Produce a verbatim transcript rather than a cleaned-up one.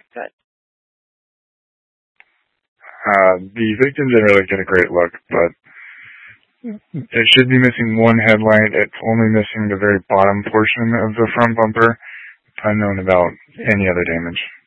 Good. Uh, the victim didn't really get a great look, but it should be missing one headlight. It's only missing the very bottom portion of the front bumper. Unknown about any other damage.